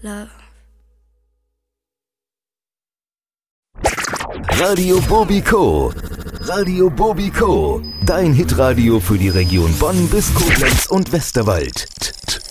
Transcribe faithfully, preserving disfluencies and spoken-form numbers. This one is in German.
love. Radio Bobiko. Radio Bobiko. Dein Hitradio für die Region Bonn bis Koblenz und Westerwald.